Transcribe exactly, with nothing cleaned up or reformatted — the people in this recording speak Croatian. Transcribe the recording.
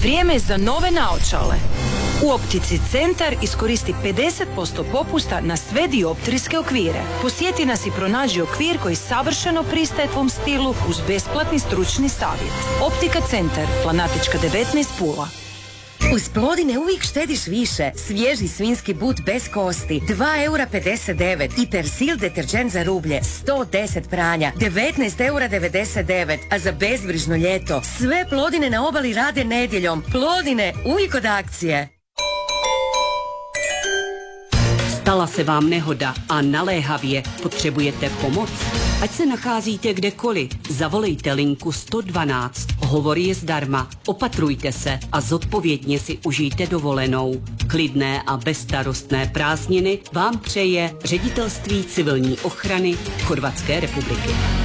Vrijeme je za nove naočale. U Optici Centar iskoristi pedeset posto popusta na sve dioptrijske okvire. Posjeti nas i pronađi okvir koji savršeno pristaje tvom stilu uz besplatni stručni savjet. Optika Centar, Flanatička devetnaest, Pula. Uz Plodine uvijek štediš više. Svježi svinjski but bez kosti, dva eura pedeset devet i Persil deterđent za rublje, sto deset pranja, devetnaest eura devedeset devet, a za bezbrižno ljeto sve Plodine na obali rade nedjeljom. Plodine, uvijek od akcije. Stala se vám nehoda a naléhavě potřebujete pomoc? Ať se nacházíte kdekoliv, zavolejte linku sto dvanáct. Hovor je zdarma, opatrujte se a zodpovědně si užijte dovolenou. Klidné a bezstarostné prázdniny vám přeje Ředitelství civilní ochrany Chorvatské republiky.